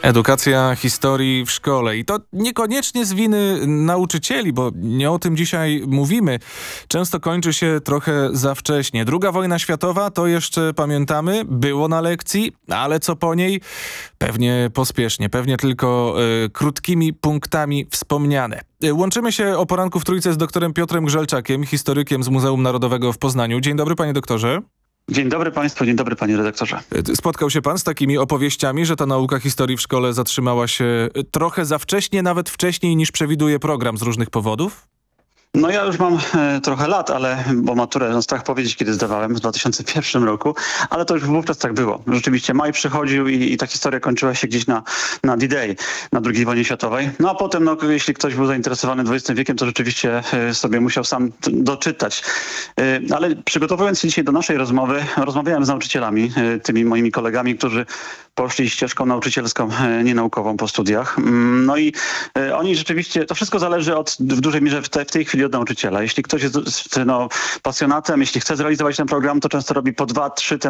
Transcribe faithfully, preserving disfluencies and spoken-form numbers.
Edukacja historii w szkole i to niekoniecznie z winy nauczycieli, bo nie o tym dzisiaj mówimy. Często kończy się trochę za wcześnie. Druga wojna światowa to jeszcze pamiętamy, było na lekcji, ale co po niej? Pewnie pospiesznie, pewnie tylko y, krótkimi punktami wspomniane. Y, łączymy się o poranku w Trójce z doktorem Piotrem Grzelczakiem, historykiem z Muzeum Narodowego w Poznaniu. Dzień dobry, panie doktorze. Dzień dobry państwu, dzień dobry panie redaktorze. Spotkał się pan z takimi opowieściami, że ta nauka historii w szkole zatrzymała się trochę za wcześnie, nawet wcześniej niż przewiduje program z różnych powodów? No ja już mam e, trochę lat, ale bo maturę, no strach powiedzieć, kiedy zdawałem w dwa tysiące pierwszym roku, ale to już wówczas tak było. Rzeczywiście maj przychodził i, i ta historia kończyła się gdzieś na, na D-Day, na drugiej wojnie światowej. No a potem, no, jeśli ktoś był zainteresowany dwudziestym wiekiem, to rzeczywiście e, sobie musiał sam t- doczytać. E, ale przygotowując się dzisiaj do naszej rozmowy, rozmawiałem z nauczycielami, e, tymi moimi kolegami, którzy poszli ścieżką nauczycielską, e, nie naukową po studiach. Mm, no i e, oni rzeczywiście, to wszystko zależy od, w dużej mierze w, te, w tej chwili od nauczyciela. Jeśli ktoś jest no, pasjonatem, jeśli chce zrealizować ten program, to często robi po dwa, trzy